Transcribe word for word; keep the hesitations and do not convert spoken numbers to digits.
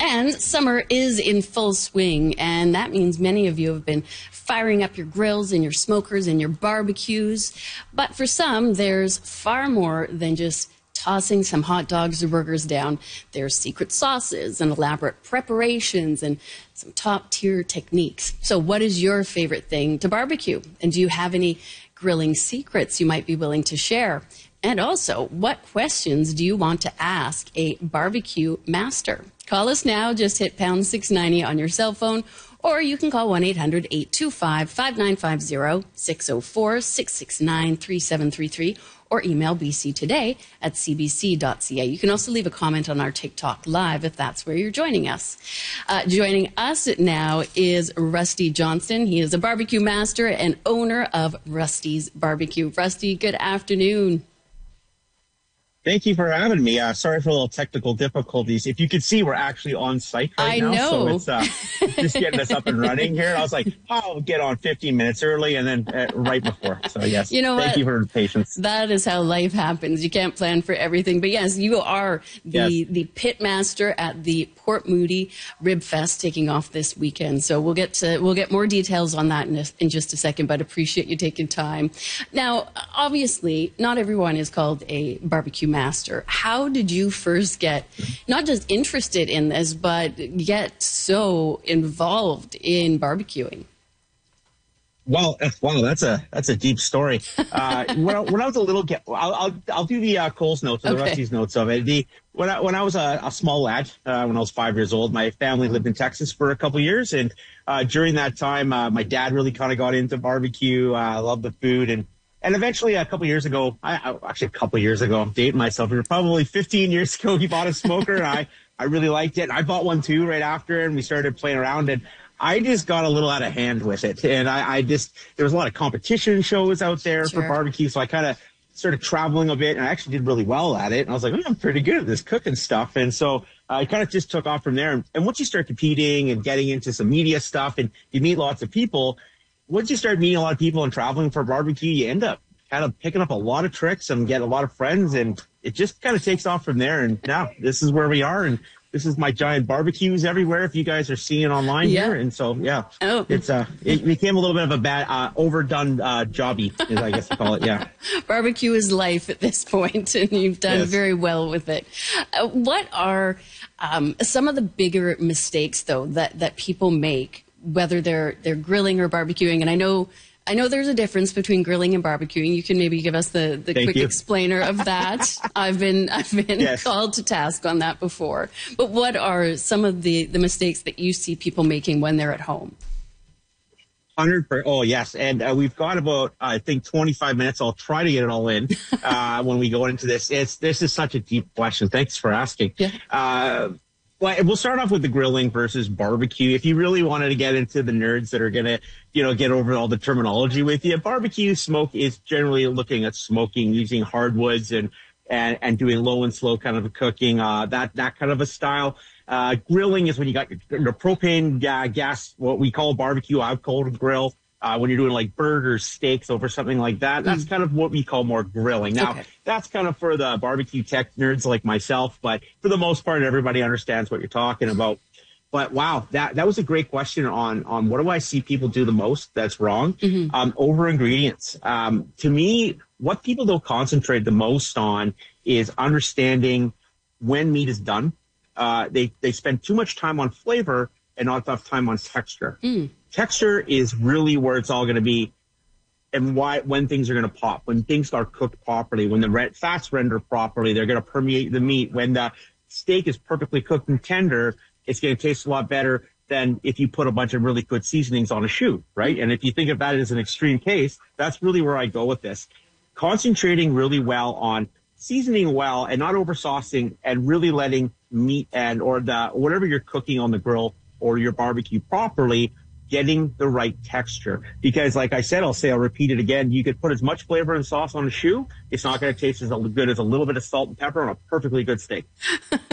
And summer is in full swing, and that means many of you have been firing up your grills and your smokers and your barbecues. But for some, there's far more than just tossing some hot dogs or burgers down. There's secret sauces and elaborate preparations and some top-tier techniques. So what is your favorite thing to barbecue? And do you have any grilling secrets you might be willing to share? And also, what questions do you want to ask a barbecue master? Call us now. Just hit pound six ninety on your cell phone, or you can call one eight hundred, eight two five, five nine five zero, six oh four, six six nine, three seven three three, or email b c today at c b c dot c a. You can also leave a comment on our TikTok Live if that's where you're joining us. Uh, joining us now is Rusty Johnston. He is a barbecue master and owner of Rusty's Barbecue. Rusty, good afternoon. Thank you for having me. Uh, sorry for a little technical difficulties. If you could see, we're actually on site right I now. know. So it's uh, just getting us up and running here. I was like, oh, I'll get on fifteen minutes early and then uh, right before. So, yes, you know thank what? you for your patience. That is how life happens. You can't plan for everything. But, yes, you are the, yes. the pit master at the Port Moody Rib Fest taking off this weekend. So we'll get to we'll get more details on that in, a, in just a second, but appreciate you taking time. Now, obviously, not everyone is called a barbecue master. How did you first get not just interested in this, but get so involved in barbecuing? Well, wow, that's a that's a deep story. Uh, when, I, when I was a little kid, I'll I'll, I'll do the uh, Cole's notes or the Okay. Rusty's notes of it. The when I when I was a, a small lad, uh, when I was five years old, my family lived in Texas for a couple years, and uh, during that time, uh, my dad really kind of got into barbecue. I uh, loved the food, and and eventually a couple years ago, I, I actually a couple years ago, I'm dating myself. It was probably fifteen years ago. He bought a smoker, and I I really liked it. I bought one too right after, and we started playing around and. I just got a little out of hand with it. And I, I just, there was a lot of competition shows out there Sure. for barbecue. So I kind of started traveling a bit and I actually did really well at it. And I was like, oh, I'm pretty good at this cooking stuff. And so I kind of just took off from there. And, and once you start competing and getting into some media stuff and you meet lots of people, once you start meeting a lot of people and traveling for barbecue, you end up kind of picking up a lot of tricks and get a lot of friends. And it just kind of takes off from there. And now this is where we are. And this is my giant barbecues everywhere. If you guys are seeing it online Yeah. here, and so yeah, Oh. it's uh, it became a little bit of a bad, uh, overdone uh, jobby, is I guess you call it. Yeah, Barbecue is life at this point, and you've done Yes. very well with it. Uh, what are um, some of the bigger mistakes, though, that, that people make, whether they're they're grilling or barbecuing? And I know. I know there's a difference between grilling and barbecuing. You can maybe give us the, the Thank quick you. explainer of that. I've been I've been Yes. called to task on that before. But what are some of the, the mistakes that you see people making when they're at home? hundred per. Oh yes, and uh, we've got about I think twenty-five minutes. I'll try to get it all in uh, when we go into this. It's this is such a deep question. Thanks for asking. Yeah. Uh, Well, we'll start off with the grilling versus barbecue. If you really wanted to get into the nerds that are going to, you know, get over all the terminology with you, barbecue smoke is generally looking at smoking using hardwoods and, and, and doing low and slow kind of a cooking, uh, that, that kind of a style. Uh, grilling is when you got your, your propane uh, gas, what we call barbecue. I would call it a grill. Uh, when you're doing like burgers, steaks over something like that, that's Mm. kind of what we call more grilling. Now, Okay. that's kind of for the barbecue tech nerds like myself, but for the most part, everybody understands what you're talking about. But wow, that, that was a great question on, on what do I see people do the most that's wrong? Mm-hmm. Um, over ingredients. Um, to me, what people don't concentrate the most on is understanding when meat is done. Uh, they, they spend too much time on flavor and not enough time on texture. Mm. Texture is really where it's all going to be and why, when things are going to pop, when things are cooked properly, when the re- fats render properly, they're going to permeate the meat. When the steak is perfectly cooked and tender, it's going to taste a lot better than if you put a bunch of really good seasonings on a shoe, right? And if you think of that as an extreme case, that's really where I go with this. Concentrating really well on seasoning well and not over saucing and really letting meat and or the whatever you're cooking on the grill or your barbecue properly, getting the right texture. Because like I said, I'll say, I'll repeat it again. You could put as much flavor and sauce on a shoe. It's not going to taste as good as a little bit of salt and pepper on a perfectly good steak.